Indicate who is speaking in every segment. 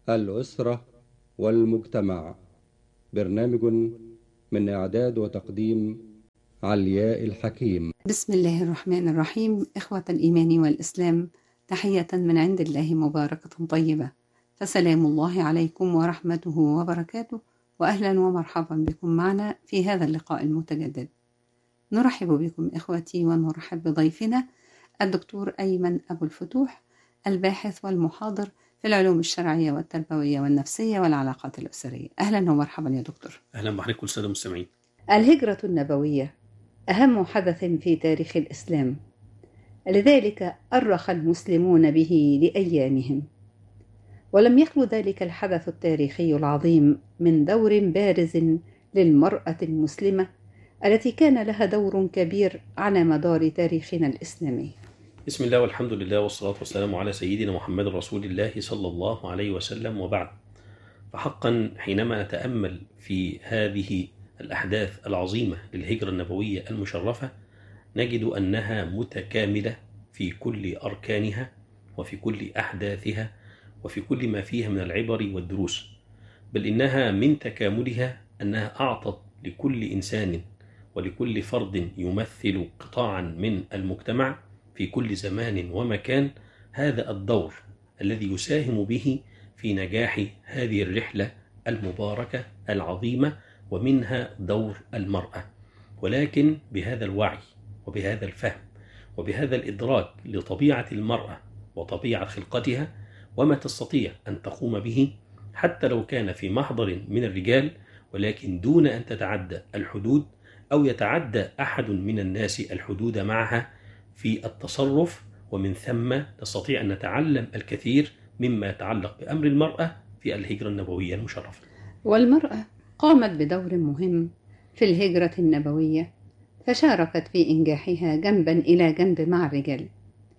Speaker 1: الأسرة والمجتمع. برنامج من إعداد وتقديم علياء الحكيم.
Speaker 2: بسم الله الرحمن الرحيم. إخوة الإيمان والإسلام، تحية من عند الله مباركة طيبة، فسلام الله عليكم ورحمته وبركاته، وأهلا ومرحبا بكم معنا في هذا اللقاء المتجدد. نرحب بكم إخوتي ونرحب بضيفنا الدكتور أيمن أبو الفتوح، الباحث والمحاضر في العلوم الشرعية والتربوية والنفسية والعلاقات الأسرية. أهلا ومرحبا يا دكتور.
Speaker 3: أهلا بحضرتك كل سنة المستمعين.
Speaker 2: الهجرة النبوية أهم حدث في تاريخ الإسلام، لذلك أرخ المسلمون به لأيامهم، ولم يخلو ذلك الحدث التاريخي العظيم من دور بارز للمرأة المسلمة التي كان لها دور كبير على مدار تاريخنا الإسلامي.
Speaker 3: بسم الله والحمد لله والصلاة والسلام على سيدنا محمد رسول الله صلى الله عليه وسلم، وبعد. فحقا حينما نتأمل في هذه الأحداث العظيمة للهجرة النبوية المشرفة نجد أنها متكاملة في كل أركانها وفي كل أحداثها وفي كل ما فيها من العبر والدروس، بل إنها من تكاملها أنها أعطت لكل إنسان ولكل فرد يمثل قطاعا من المجتمع في كل زمان ومكان هذا الدور الذي يساهم به في نجاح هذه الرحلة المباركة العظيمة، ومنها دور المرأة، ولكن بهذا الوعي وبهذا الفهم وبهذا الإدراك لطبيعة المرأة وطبيعة خلقتها وما تستطيع أن تقوم به، حتى لو كان في محضر من الرجال، ولكن دون أن تتعدى الحدود أو يتعدى أحد من الناس الحدود معها في التصرف. ومن ثم نستطيع أن نتعلم الكثير مما يتعلق بأمر المرأة في الهجرة النبوية المشرفة.
Speaker 2: والمرأة قامت بدور مهم في الهجرة النبوية، فشاركت في إنجاحها جنبا إلى جنب مع الرجال،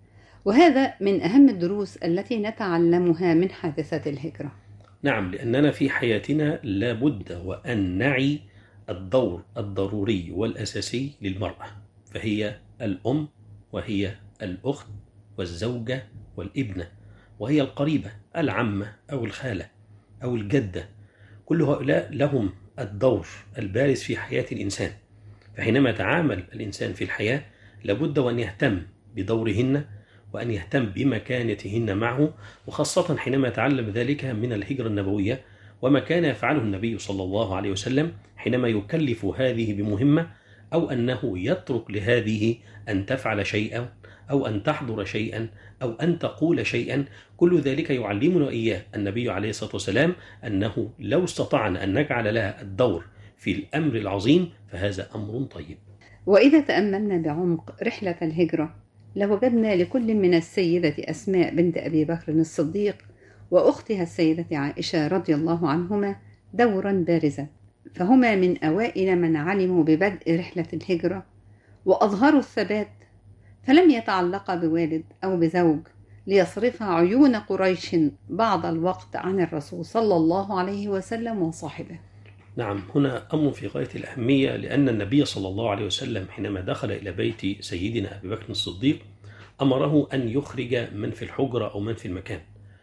Speaker 2: وهذا من أهم الدروس التي نتعلمها من حادثة الهجرة.
Speaker 3: نعم، لأننا في حياتنا لابد وأن نعي الدور الضروري والأساسي للمرأة، فهي الأم وهي الأخت والزوجة والابنة، وهي القريبة العمة أو الخالة أو الجدة. كل هؤلاء لهم الدور البارز في حياة الإنسان، فحينما يتعامل الإنسان في الحياة لابد وأن يهتم بدورهن وأن يهتم بمكانتهن معه، وخاصة حينما يتعلم ذلك من الهجرة النبوية وما كان يفعله النبي صلى الله عليه وسلم حينما يكلف هذه بمهمة، أو أنه يترك لهذه أن تفعل شيئا أو أن تحضر شيئا أو أن تقول شيئا. كل ذلك يعلمنا إياه النبي عليه الصلاة والسلام أنه لو استطعنا أن نجعل لها الدور في الأمر العظيم فهذا أمر طيب.
Speaker 2: وإذا تأملنا بعمق رحلة الهجرة لوجدنا لكل من السيدة أسماء بنت أبي بكر الصديق وأختها السيدة عائشة رضي الله عنهما دورا بارزا، فهما من أوائل من علموا ببدء رحلة الهجرة وأظهروا الثبات، فلم يتعلقا بوالد أو بزوج ليصرف عيون قريش بعض الوقت عن الرسول صلى الله عليه وسلم وصاحبه.
Speaker 3: نعم، هنا أمر في غاية الأهمية، لأن النبي صلى الله عليه وسلم حينما دخل إلى بيت سيدنا أبي بكر الصديق أمره أن يخرج من في الحجرة أو من في المكان،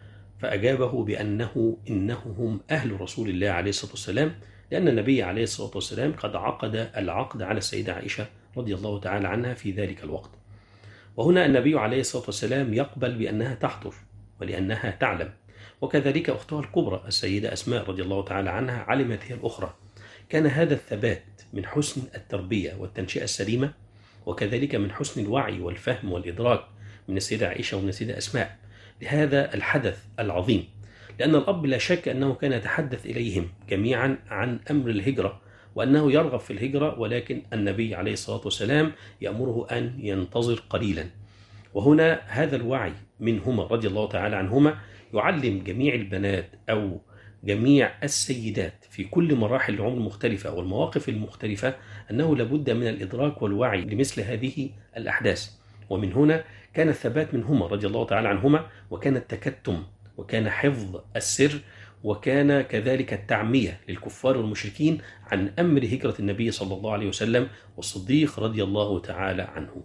Speaker 3: فأجابه بأنه إنهم أهل رسول الله عليه الصلاة والسلام، لأن النبي عليه الصلاة والسلام قد عقد العقد على السيدة عائشة رضي الله تعالى عنها في ذلك الوقت. وهنا النبي عليه الصلاة والسلام يقبل بأنها تحضر ولأنها تعلم، وكذلك أختها الكبرى السيدة أسماء رضي الله تعالى عنها علمت هي الأخرى. كان هذا الثبات من حسن التربية والتنشئة السليمة، وكذلك من حسن الوعي والفهم والإدراك من السيدة عائشة ومن السيدة أسماء لهذا الحدث العظيم، لأن الأب لا شك أنه كان يتحدث إليهم جميعا عن أمر الهجرة وأنه يرغب في الهجرة، ولكن النبي عليه الصلاة والسلام يأمره أن ينتظر قليلا. وهنا هذا الوعي منهما رضي الله تعالى عنهما يعلم جميع البنات أو جميع السيدات في كل مراحل العمر المختلفة والمواقف المختلفة أنه لابد من الإدراك والوعي لمثل هذه الأحداث. ومن هنا كان الثبات منهما رضي الله تعالى عنهما، وكان التكتم، وكان حفظ السر، وكان كذلك التعمية للكفار والمشركين عن أمر هجرة النبي صلى الله عليه وسلم والصديق رضي الله تعالى عنه.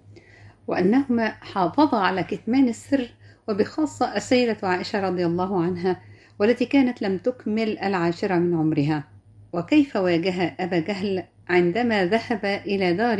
Speaker 2: وأنهما حافظا على كتمان السر، وبخاصة السيدة عائشة رضي الله عنها والتي كانت لم تكمل 10 من عمرها، وكيف واجه أبا جهل عندما ذهب إلى دار